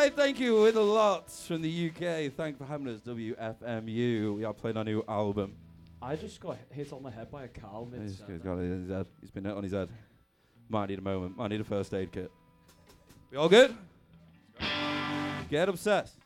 right, thank you. With a lot from the UK. Thank you for having us, WFMU. We are playing our new album. I just got hit on the head by a cow He's got it in his head. He's been hit on his head. Might need a moment. Might need a first aid kit. We all good? Get obsessed.